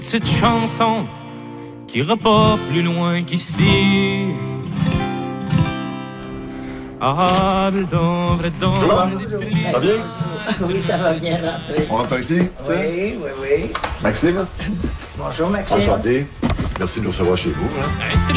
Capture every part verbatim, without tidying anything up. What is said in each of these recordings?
Petite chanson qui ira pas plus loin qu'ici. Ah, le don, le don. Ça va bien? Oui, ça va bien rentrer. On rentre ici? Oui, oui, oui. Maxime? Bonjour, Maxime. Enchanté. Merci de nous recevoir chez vous. Hein?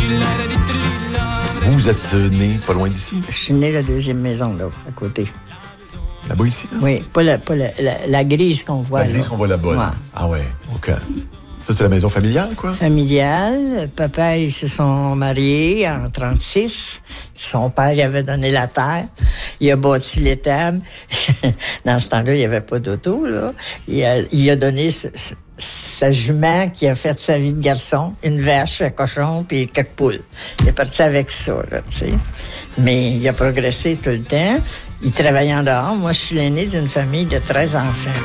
Vous êtes né pas loin d'ici? Je suis né la deuxième maison, là, à côté. Là-bas, ici? Là? Oui, pas la, pas la, la, la grise qu'on voit La là. grise qu'on voit là-bas. Là. Ouais. Ah ouais, OK. Ça, c'est la maison familiale, quoi? Familiale. Papa, ils se sont mariés en trente-six. Son père, il avait donné la terre. Il a bâti l'étable. Dans ce temps-là, il n'y avait pas d'auto, là. Il a, il a donné ce, ce, sa jument qui a fait sa vie de garçon, une vache, un cochon, puis quelques poules. Il est parti avec ça, là, tu sais. Mais il a progressé tout le temps. Il travaillait en dehors. Moi, je suis l'aîné d'une famille de treize enfants.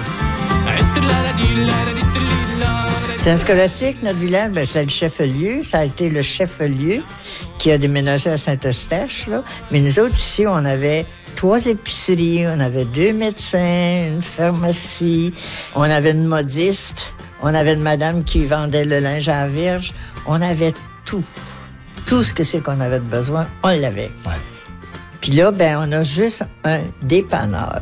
Saint-Scolastique, notre village, ben, c'est le chef-lieu. Ça a été le chef-lieu qui a déménagé à Saint-Eustache, là. Mais nous autres, ici, on avait trois épiceries, on avait deux médecins, une pharmacie, on avait une modiste, on avait une madame qui vendait le linge à la Vierge. On avait tout. Tout ce que c'est qu'on avait de besoin, on l'avait. Ouais. Puis là, ben, on a juste un dépanneur.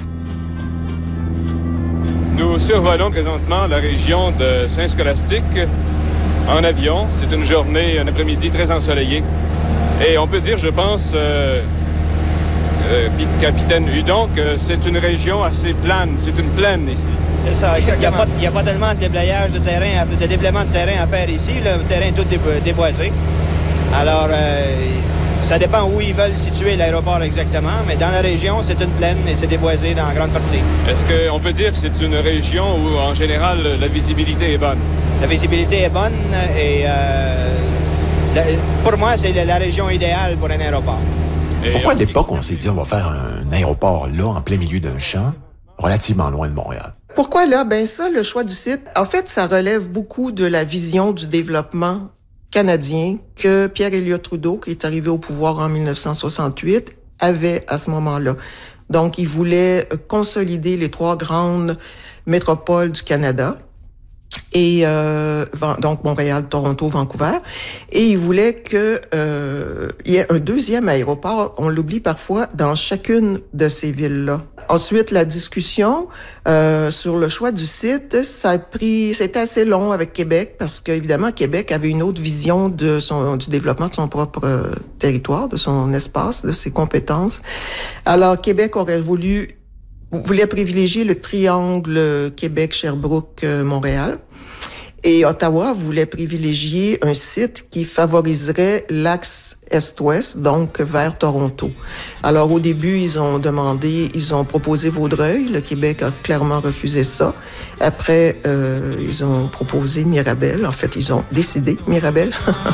Nous survolons présentement la région de Saint-Scolastique en avion. C'est une journée, un après-midi très ensoleillé. Et on peut dire, je pense, euh, euh, capitaine Hudon, que c'est une région assez plane. C'est une plaine ici. C'est ça. Il n'y a, a pas tellement de déblayage de terrain, à, de déblaiement de terrain à faire ici. Le terrain est tout déboisé. Alors, euh, ça dépend où ils veulent situer l'aéroport exactement, mais dans la région, c'est une plaine et c'est déboisé dans la grande partie. Est-ce qu'on peut dire que c'est une région où, en général, la visibilité est bonne? La visibilité est bonne et euh, la, pour moi, c'est la, la région idéale pour un aéroport. Et Pourquoi à l'époque, on s'est dit on va faire un aéroport là, en plein milieu d'un champ, relativement loin de Montréal? Pourquoi là? Ben ça, le choix du site, en fait, ça relève beaucoup de la vision du développement canadien que Pierre Elliott Trudeau, qui est arrivé au pouvoir en dix-neuf cent soixante-huit, avait à ce moment-là. Donc, il voulait consolider les trois grandes métropoles du Canada, et euh, donc Montréal, Toronto, Vancouver, et il voulait que euh, il y ait un deuxième aéroport, on l'oublie parfois, dans chacune de ces villes-là. Ensuite, la discussion euh, sur le choix du site, ça a pris, c'était assez long avec Québec parce qu'évidemment, Québec avait une autre vision de son, du développement de son propre euh, territoire, de son espace, de ses compétences. Alors, Québec aurait voulu, voulait privilégier le triangle Québec-Sherbrooke-Montréal. Et Ottawa voulait privilégier un site qui favoriserait l'axe est-ouest, donc vers Toronto. Alors, au début, ils ont demandé, ils ont proposé Vaudreuil. Le Québec a clairement refusé ça. Après, euh, ils ont proposé Mirabel. En fait, ils ont décidé Mirabel.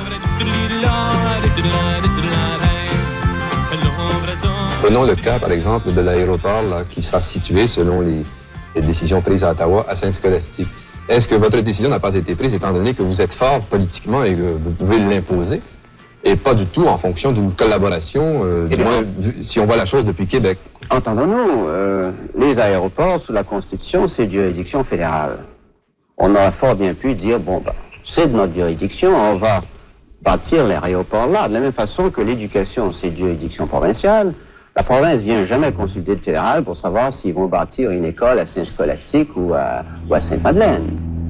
Prenons le cas, par exemple, de l'aéroport là, qui sera situé, selon les, les décisions prises à Ottawa, à Saint-Scolastique. Est-ce que votre décision n'a pas été prise étant donné que vous êtes fort politiquement et que vous pouvez l'imposer et pas du tout en fonction d'une collaboration, euh, du moins si on voit la chose depuis Québec? Entendons-nous, euh, les aéroports sous la Constitution, c'est de juridiction fédérale. On aurait fort bien pu dire, bon, ben, c'est de notre juridiction, on va bâtir l'aéroport là, de la même façon que l'éducation, c'est de juridiction provinciale. La province vient jamais consulter le fédéral pour savoir s'ils vont bâtir une école à Saint-Scolastique ou à, ou à Sainte-Madeleine.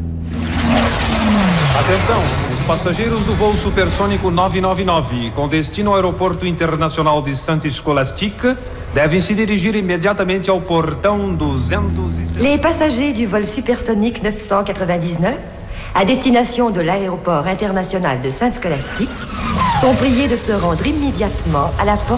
Atenção, os passageiros do voo supersônico nove nove nove com destino ao Aeroporto Internacional de Saint-Scolastique devem se dirigir imediatamente ao portão duzentos e sessenta. Les passagers du vol supersonique neuf cent quatre-vingt-dix-neuf à destination de l'aéroport international de Saint-Scolastique sont priés de se rendre immédiatement à la porte